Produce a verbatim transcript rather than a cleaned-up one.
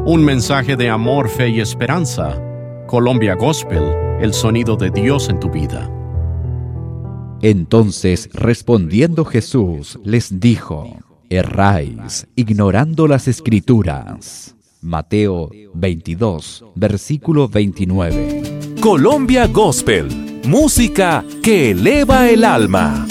Un mensaje de amor, fe y esperanza. Colombia Gospel, el sonido de Dios en tu vida. Entonces, respondiendo Jesús, les dijo: erráis, ignorando las Escrituras. Mateo veintidós, versículo veintinueve. Colombia Gospel, música que eleva el alma.